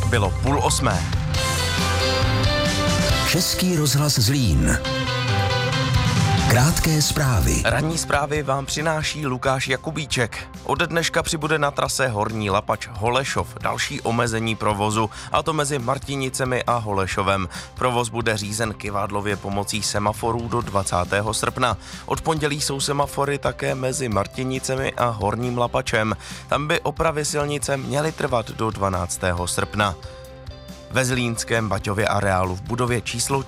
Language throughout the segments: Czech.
bylo 7:30. Český rozhlas Zlín. Krátké zprávy. Ranní zprávy vám přináší Lukáš Jakubíček. Od dneška přibude na trase Horní Lapač Holešov další omezení provozu, a to mezi Martinicemi a Holešovem. Provoz bude řízen kyvádlově pomocí semaforů do 20. srpna. Od pondělí jsou semafory také mezi Martinicemi a Horním Lapačem. Tam by opravy silnice měly trvat do 12. srpna. Ve zlínském Baťově areálu v budově číslo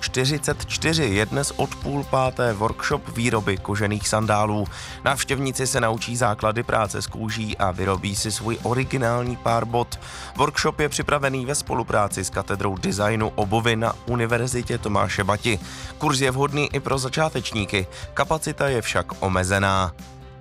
44 je dnes od 4:30 workshop výroby kožených sandálů. Návštěvníci se naučí základy práce s kůží a vyrobí si svůj originální pár bot. Workshop je připravený ve spolupráci s katedrou designu obuvy na Univerzitě Tomáše Bati. Kurz je vhodný i pro začátečníky, kapacita je však omezená.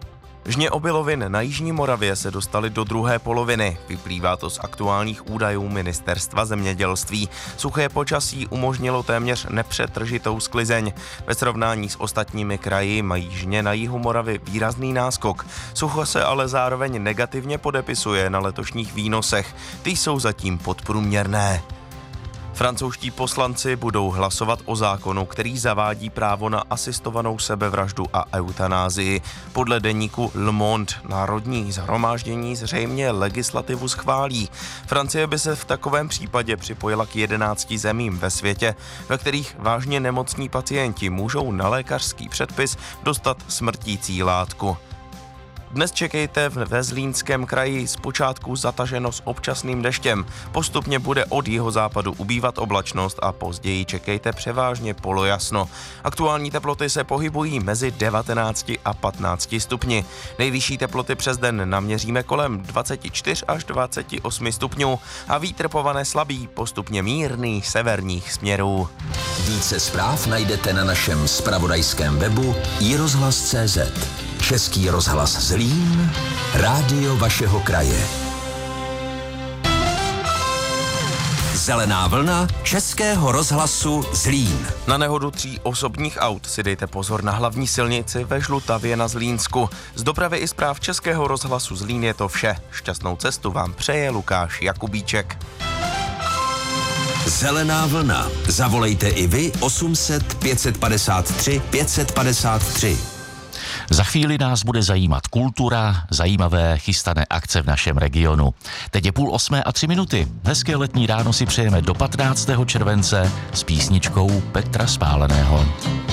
Žně obilovin na Jižní Moravě se dostaly do druhé poloviny. Vyplývá to z aktuálních údajů Ministerstva zemědělství. Suché počasí umožnilo téměř nepřetržitou sklizeň. Ve srovnání s ostatními kraji mají žně na jihu Moravy výrazný náskok. Sucho se ale zároveň negativně podepisuje na letošních výnosech. Ty jsou zatím podprůměrné. Francouzští poslanci budou hlasovat o zákonu, který zavádí právo na asistovanou sebevraždu a eutanázii. Podle deníku Le Monde národní shromáždění zřejmě legislativu schválí. Francie by se v takovém případě připojila k 11 zemím ve světě, ve kterých vážně nemocní pacienti můžou na lékařský předpis dostat smrtící látku. Dnes čekejte ve Zlínském kraji zpočátku zataženo s občasným deštěm. Postupně bude od jihozápadu ubývat oblačnost a později čekejte převážně polojasno. Aktuální teploty se pohybují mezi 19 a 15 stupni. Nejvyšší teploty přes den naměříme kolem 24 až 28 stupňů a vítr povane slabý, postupně mírný severních směrů. Více zpráv najdete na našem zpravodajském webu iRozhlas.cz. Český rozhlas Zlín, rádio vašeho kraje. Zelená vlna Českého rozhlasu Zlín. Na nehodu 3 osobních aut si dejte pozor na hlavní silnici ve Žlutavě na Zlínsku. Z dopravy i zpráv Českého rozhlasu Zlín je to vše. Šťastnou cestu vám přeje Lukáš Jakubíček. Zelená vlna. Zavolejte i vy 800 553 553. Za chvíli nás bude zajímat kultura, zajímavé chystané akce v našem regionu. Teď je 7:08 a 3 minuty. Hezké letní ráno si přejeme do 15. července s písničkou Petra Spáleného.